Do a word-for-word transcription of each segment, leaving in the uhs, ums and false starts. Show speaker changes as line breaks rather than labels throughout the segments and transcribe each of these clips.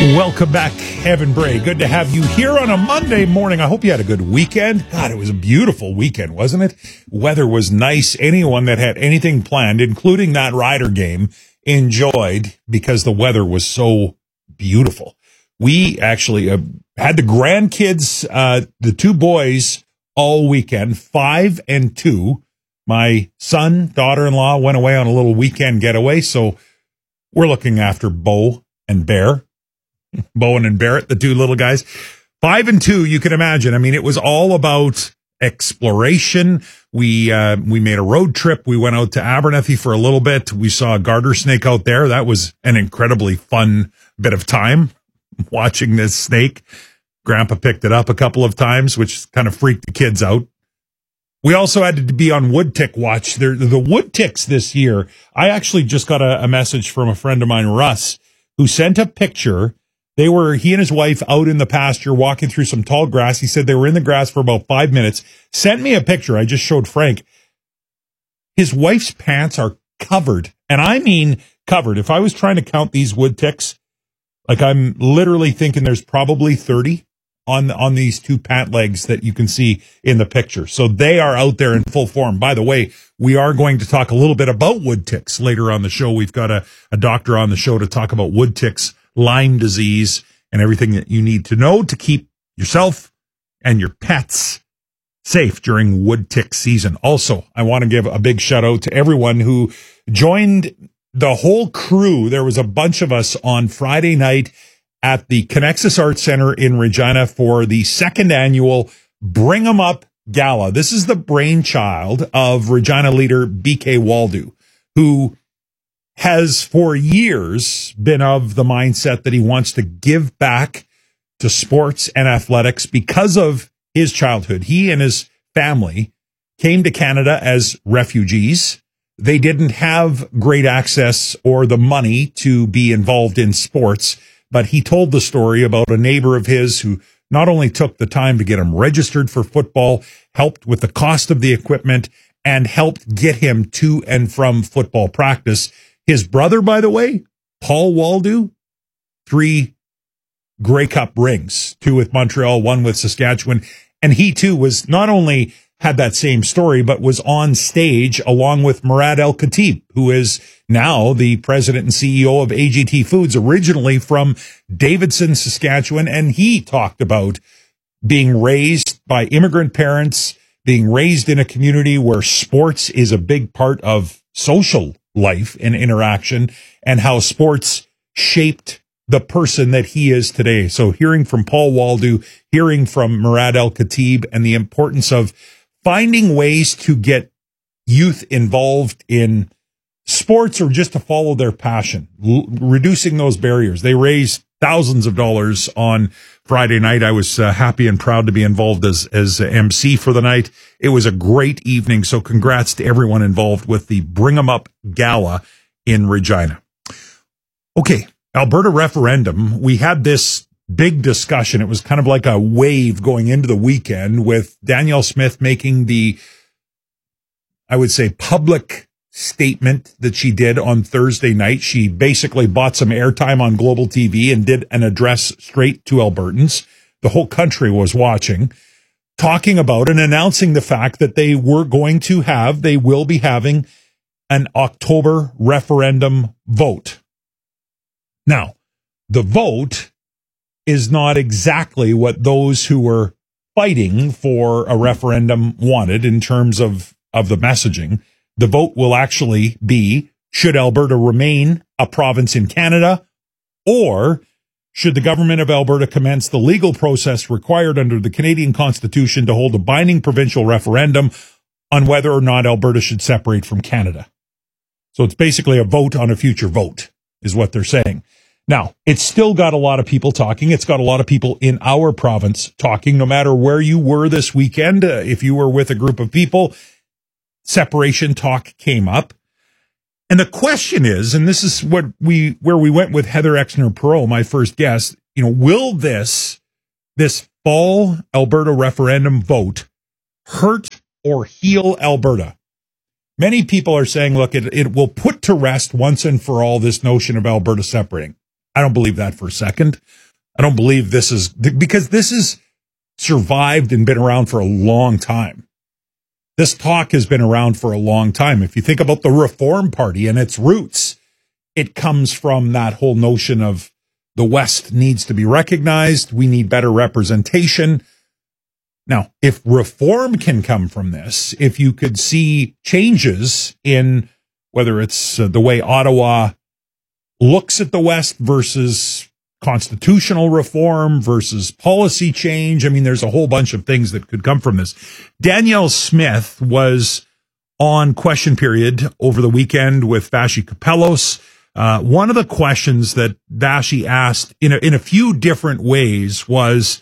Welcome back, Evan Bray. Good to have you here on a Monday morning. I hope you had a good weekend. God, it was a beautiful weekend, wasn't it? Weather was nice. Anyone that had anything planned, including that Rider game, enjoyed because the weather was so beautiful. We actually uh, had the grandkids, uh, the two boys, all weekend, five and two. My son, daughter-in-law went away on a little weekend getaway, so we're looking after Bo and Bear. Bowen and Barrett, the two little guys. Five and two, you can imagine. I mean, it was all about exploration. We uh, we made a road trip. We went out to Abernethy for a little bit. We saw a garter snake out there. That was an incredibly fun bit of time watching this snake. Grandpa picked it up a couple of times, which kind of freaked the kids out. We also had to be on wood tick watch. They're, the wood ticks this year, I actually just got a, a message from a friend of mine, Russ, who sent a picture. They were, he and his wife out in the pasture walking through some tall grass. He said they were in the grass for about five minutes. Sent me a picture. I just showed Frank. His wife's pants are covered. And I mean covered. If I was trying to count these wood ticks, like I'm literally thinking there's probably thirty on, on these two pant legs that you can see in the picture. So they are out there in full form. By the way, we are going to talk a little bit about wood ticks later on the show. We've got a, a doctor on the show to talk about wood ticks, Lyme disease, and everything that you need to know to keep yourself and your pets safe during wood tick season. Also, I want to give a big shout out to everyone who joined the whole crew. There was a bunch of us on Friday night at the Connexus Arts Center in Regina for the second annual Bring 'em Up Gala. This is the brainchild of Regina leader B K Waldo, who has for years been of the mindset that he wants to give back to sports and athletics because of his childhood. He and his family came to Canada as refugees. They didn't have great access or the money to be involved in sports, but he told the story about a neighbor of his who not only took the time to get him registered for football, helped with the cost of the equipment, and helped get him to and from football practice. His brother, by the way, Paul Waldo, three Grey Cup rings, two with Montreal, one with Saskatchewan. And he, too, was not only had that same story, but was on stage along with Murad El-Khatib, who is now the president and C E O of A G T Foods, originally from Davidson, Saskatchewan. And he talked about being raised by immigrant parents, being raised in a community where sports is a big part of social life and interaction, and how sports shaped the person that he is today. So hearing from Paul Waldo, hearing from Murad El-Khatib, and the importance of finding ways to get youth involved in sports or just to follow their passion, l- reducing those barriers. They raised thousands of dollars on Friday night. I was uh, happy and proud to be involved as, as M C for the night. It was a great evening. So congrats to everyone involved with the Bring 'em Up Gala in Regina. Okay. Alberta referendum. We had this big discussion. It was kind of like a wave going into the weekend with Danielle Smith making the, I would say, public statement that she did on Thursday night. She basically bought some airtime on Global T V and did an address straight to Albertans. The whole country was watching, talking about and announcing the fact that they were going to have, they will be having an October referendum vote. Now, the vote is not exactly what those who were fighting for a referendum wanted in terms of, of the messaging. The vote will actually be, should Alberta remain a province in Canada, or should the government of Alberta commence the legal process required under the Canadian Constitution to hold a binding provincial referendum on whether or not Alberta should separate from Canada? So it's basically a vote on a future vote, is what they're saying. Now, it's still got a lot of people talking. It's got a lot of people in our province talking, no matter where you were this weekend. Uh, if you were with a group of people, separation talk came up. And the question is, and this is what we, where we went with Heather Exner-Perot, my first guest, you know, will this, this fall Alberta referendum vote hurt or heal Alberta? Many people are saying, look, it, it will put to rest once and for all this notion of Alberta separating. I don't believe that for a second. I don't believe this is, because this has survived and been around for a long time. This talk has been around for a long time. If you think about the Reform Party and its roots, it comes from that whole notion of the West needs to be recognized. We need better representation. Now, if reform can come from this, if you could see changes in whether it's uh, the way Ottawa looks at the West versus constitutional reform versus policy change. I mean, there's a whole bunch of things that could come from this. Danielle Smith was on Question Period over the weekend with Vassy Kapelos. Uh, one of the questions that Vassy asked in a, in a few different ways was,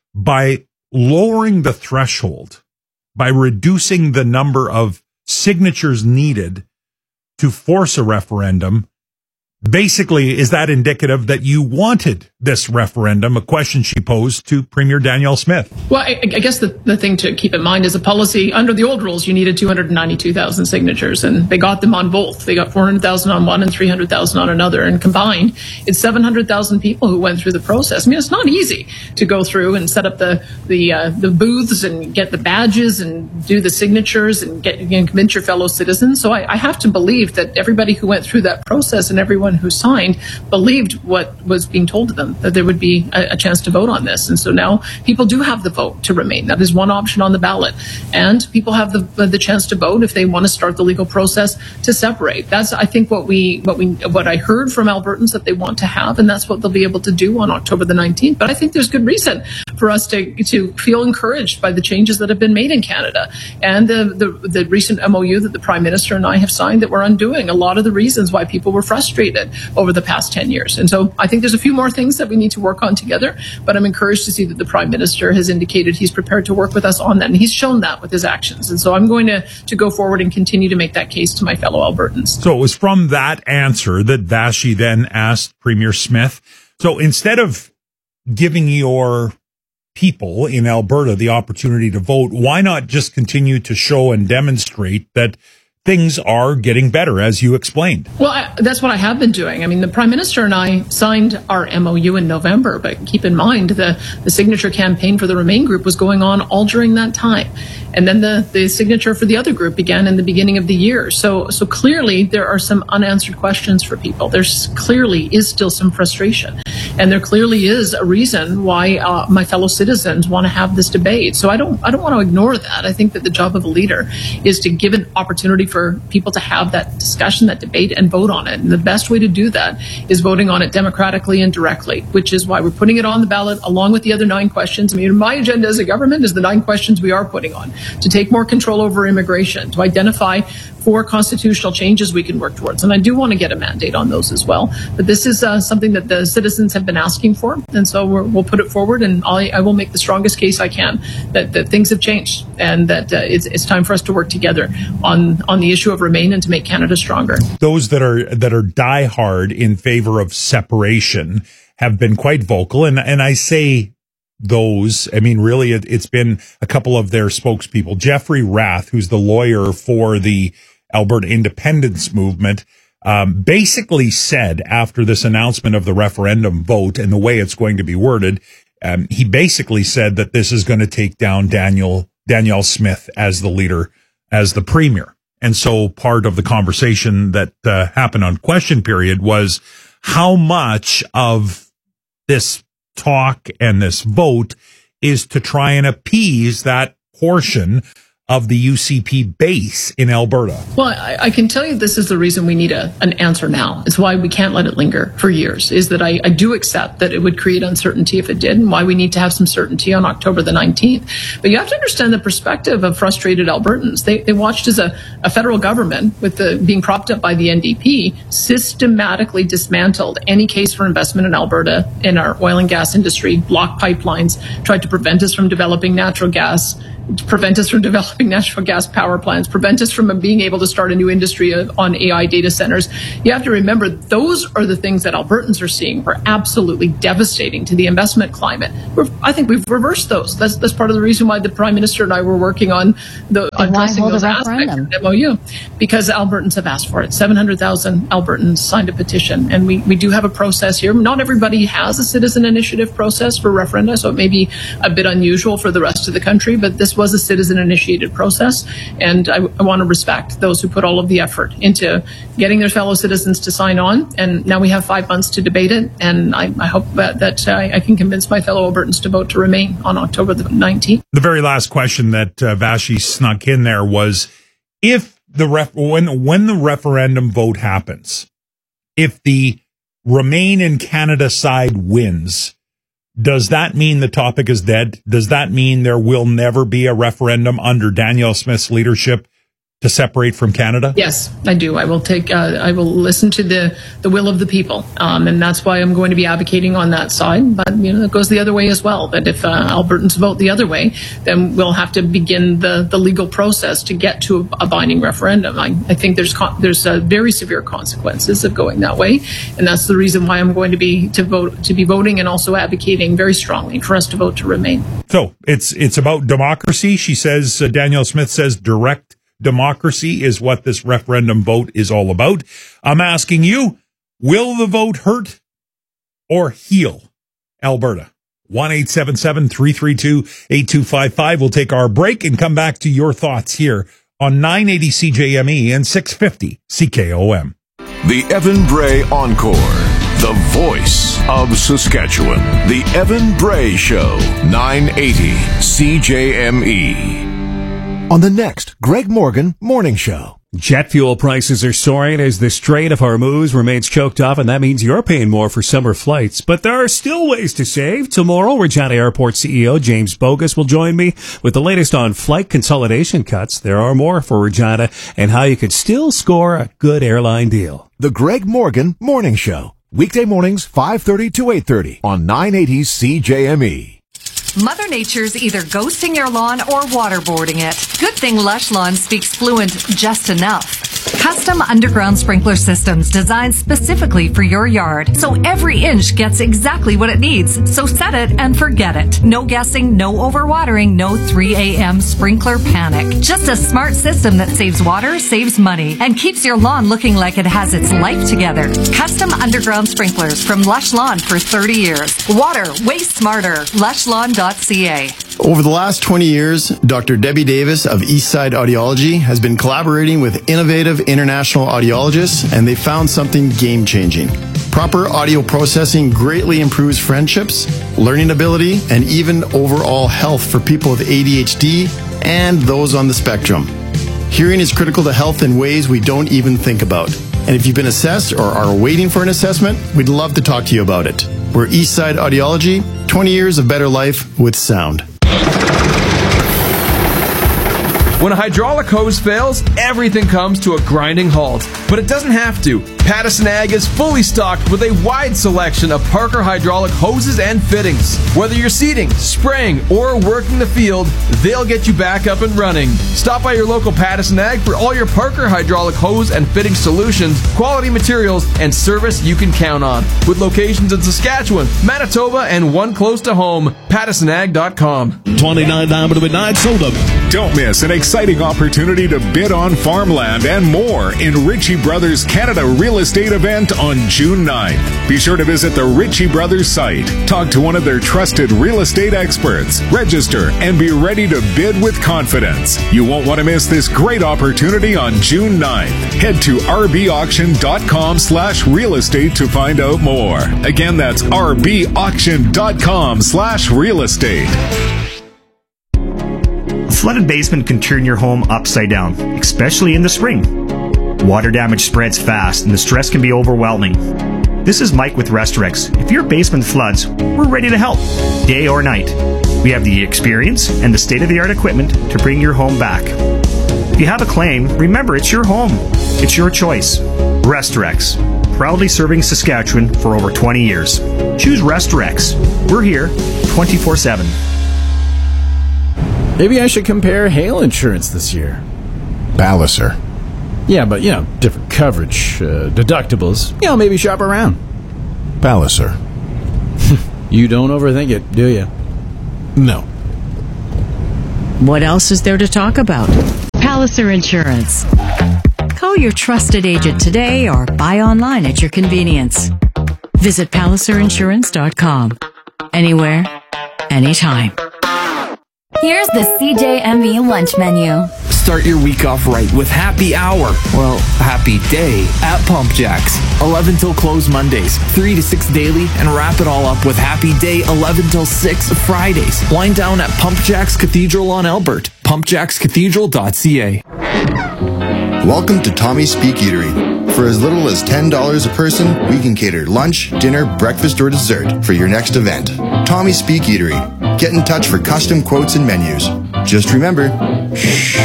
by lowering the threshold, by reducing the number of signatures needed to force a referendum, basically, is that indicative that you wanted this referendum? A question she posed to Premier Danielle Smith.
Well, I, I guess the, the thing to keep in mind is a policy under the old rules, you needed two hundred ninety-two thousand signatures, and they got them on both. They got four hundred thousand on one and three hundred thousand on another. And combined, it's seven hundred thousand people who went through the process. I mean, it's not easy to go through and set up the the uh, the booths and get the badges and do the signatures and get you know, convince your fellow citizens. So I, I have to believe that everybody who went through that process and everyone who signed believed what was being told to them, that there would be a, a chance to vote on this. And so now people do have the vote to remain. That is one option on the ballot. And people have the the chance to vote if they want to start the legal process to separate. That's, I think, what we what we what I heard from Albertans that they want to have, and that's what they'll be able to do on October the nineteenth. But I think there's good reason for us to to feel encouraged by the changes that have been made in Canada and the the, the recent M O U that the Prime Minister and I have signed, that we're undoing a lot of the reasons why people were frustrated over the past ten years. And so I think there's a few more things that we need to work on together, but I'm encouraged to see that the Prime Minister has indicated he's prepared to work with us on that, and he's shown that with his actions. And so I'm going to, to go forward and continue to make that case to my fellow Albertans.
So it was from that answer that Vassy then asked Premier Smith, so instead of giving your people in Alberta the opportunity to vote, why not just continue to show and demonstrate that things are getting better, as you explained?
Well, I, that's what I have been doing. I mean, the Prime Minister and I signed our M O U in November, but keep in mind the, the signature campaign for the Remain group was going on all during that time. And then the, the signature for the other group began in the beginning of the year. So, so clearly there are some unanswered questions for people. There's clearly is still some frustration. And there clearly is a reason why uh, my fellow citizens want to have this debate. So I don't, I don't want to ignore that. I think that the job of a leader is to give an opportunity for people to have that discussion, that debate, and vote on it. And the best way to do that is voting on it democratically and directly, which is why we're putting it on the ballot along with the other nine questions. I mean, my agenda as a government is the nine questions we are putting on: to take more control over immigration, to identify four constitutional changes we can work towards. And I do want to get a mandate on those as well. But this is uh, something that the citizens have been asking for. And so we're, we'll put it forward, and I'll, I will make the strongest case I can that, that things have changed and that uh, it's, it's time for us to work together on, on the issue of Remain and to make Canada stronger.
Those that are that are diehard in favor of separation have been quite vocal. And, and I say those, I mean, really, it, it's been a couple of their spokespeople. Jeffrey Rath, who's the lawyer for the Alberta independence movement, um, basically said after this announcement of the referendum vote and the way it's going to be worded, um, he basically said that this is going to take down Daniel, Danielle Smith as the leader, as the premier. And so part of the conversation that uh, happened on Question Period was how much of this talk and this vote is to try and appease that portion of the U C P base in Alberta.
Well, I, I can tell you this is the reason we need a, an answer now. It's why we can't let it linger for years, is that I, I do accept that it would create uncertainty if it did, and why we need to have some certainty on October the nineteenth. But you have to understand the perspective of frustrated Albertans. They, they watched as a, a federal government, with the being propped up by the N D P, systematically dismantled any case for investment in Alberta in our oil and gas industry, blocked pipelines, tried to prevent us from developing natural gas, prevent us from developing natural gas power plants, prevent us from being able to start a new industry on A I data centers. You have to remember, those are the things that Albertans are seeing were absolutely devastating to the investment climate. We're, I think we've reversed those. That's, that's part of the reason why the Prime Minister and I were working on the
why
addressing
hold a
those aspects
referendum?
of the M O U, because Albertans have asked for it. seven hundred thousand Albertans signed a petition, and we, we do have a process here. Not everybody has a citizen initiative process for referenda, so it may be a bit unusual for the rest of the country, but this was a citizen-initiated process, and I, I want to respect those who put all of the effort into getting their fellow citizens to sign on, and now we have five months to debate it, and I, I hope that, that uh, I can convince my fellow Albertans to vote to remain on October the nineteenth.
The very last question that uh, Vashi snuck in there was, if the ref- when when the referendum vote happens, if the Remain in Canada side wins, does that mean the topic is dead? Does that mean there will never be a referendum under Danielle Smith's leadership to separate from Canada?
Yes, I do. I will take. Uh, I will listen to the the will of the people, um, and that's why I'm going to be advocating on that side. But you know, it goes the other way as well. That if uh, Albertans vote the other way, then we'll have to begin the the legal process to get to a, a binding referendum. I, I think there's con- there's uh, very severe consequences of going that way, and that's the reason why I'm going to be to vote to be voting and also advocating very strongly for us to vote to remain. So
it's it's about democracy. She says. Uh, Danielle Smith says direct democracy is what this referendum vote is all about. I'm asking you, will the vote hurt or heal Alberta? one eight seven seven, three three two, eight two five five. We'll take our break and come back to your thoughts here on nine eighty C J M E and six fifty C K O M.
The Evan Bray Encore, the voice of Saskatchewan. The Evan Bray Show, nine eighty C J M E. On the next Greg Morgan Morning Show.
Jet fuel prices are soaring as the Strait of Hormuz remains choked off, and that means you're paying more for summer flights. But there are still ways to save. Tomorrow, Regina Airport C E O James Bogus will join me with the latest on flight consolidation cuts. There are more for Regina and how you could still score a good airline deal.
The Greg Morgan Morning Show. Weekday mornings, five thirty to eight thirty on nine eighty C J M E.
Mother Nature's either ghosting your lawn or waterboarding it. Good thing Lush Lawn speaks fluent just enough. Custom underground sprinkler systems designed specifically for your yard, so every inch gets exactly what it needs. So set it and forget it. No guessing, no overwatering, no three a.m. sprinkler panic. Just a smart system that saves water, saves money, and keeps your lawn looking like it has its life together. Custom underground sprinklers from Lush Lawn for thirty years. Water, way smarter. lush lawn dot c a.
Over the last twenty years, Doctor Debbie Davis of Eastside Audiology has been collaborating with innovative international audiologists, and they found something game-changing. Proper audio processing greatly improves friendships, learning ability, and even overall health for people with A D H D and those on the spectrum. Hearing is critical to health in ways we don't even think about. And if you've been assessed or are waiting for an assessment, we'd love to talk to you about it. We're Eastside Audiology, twenty years of better life with sound.
When a hydraulic hose fails, everything comes to a grinding halt. But it doesn't have to. Pattison Ag is fully stocked with a wide selection of Parker hydraulic hoses and fittings. Whether you're seeding, spraying, or working the field, they'll get you back up and running. Stop by your local Pattison Ag for all your Parker hydraulic hose and fitting solutions, quality materials, and service you can count on. With locations in Saskatchewan, Manitoba, and one close to home, pattison ag dot com.
twenty-nine down to midnight, sold them.
Don't miss an exciting opportunity to bid on farmland and more in Ritchie Brothers Canada Real Estate event on June ninth. Be sure to visit the Ritchie Brothers site, talk to one of their trusted real estate experts, register, and be ready to bid with confidence. You won't want to miss this great opportunity on June ninth. Head to r b auction dot com slash real estate to find out more. Again, that's r b auction dot com slash real estate.
A flooded basement can turn your home upside down, especially in the spring. Water damage spreads fast and the stress can be overwhelming. This is Mike with Restorex. If your basement floods, we're ready to help, day or night. We have the experience and the state-of-the-art equipment to bring your home back. If you have a claim, remember it's your home. It's your choice. Restorex, proudly serving Saskatchewan for over twenty years. Choose Restorex. We're here twenty-four seven.
Maybe I should compare hail insurance this year.
Palliser.
Yeah, but, you know, different coverage, uh, deductibles. You know, maybe shop around.
Palliser.
You don't overthink it, do you?
No.
What else is there to talk about? Palliser Insurance. Call your trusted agent today or buy online at your convenience. Visit Palliser Insurance dot com. Anywhere, anytime.
Here's the C J M E lunch menu.
Start your week off right with Happy Hour. Well, Happy Day at Pump Jacks. eleven till close Mondays, three to six daily, and wrap it all up with Happy Day eleven till six Fridays. Wind down at Pump Jacks Cathedral on Albert. pump jacks cathedral dot c a.
Welcome to Tommy's Speak Eatery. For as little as ten dollars a person, we can cater lunch, dinner, breakfast, or dessert for your next event. Tommy's Speak Eatery. Get in touch for custom quotes and menus. Just remember, shh.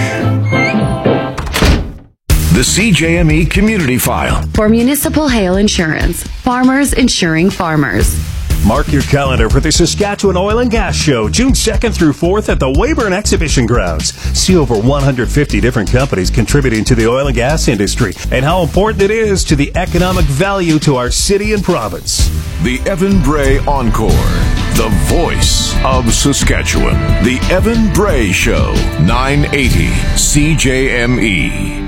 The C J M E Community File.
For Municipal Hail Insurance. Farmers insuring farmers.
Mark your calendar for the Saskatchewan Oil and Gas Show, June second through fourth at the Weyburn Exhibition Grounds. See over one hundred fifty different companies contributing to the oil and gas industry and how important it is to the economic value to our city and province.
The Evan Bray Encore. The voice of Saskatchewan. The Evan Bray Show, nine eighty C J M E.